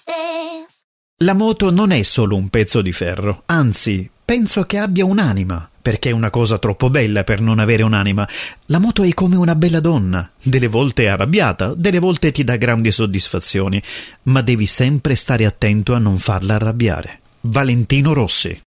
La moto non è solo un pezzo di ferro, anzi, penso che abbia un'anima, perché è una cosa troppo bella per non avere un'anima. La moto è come una bella donna, delle volte è arrabbiata, delle volte ti dà grandi soddisfazioni, ma devi sempre stare attento a non farla arrabbiare. Valentino Rossi.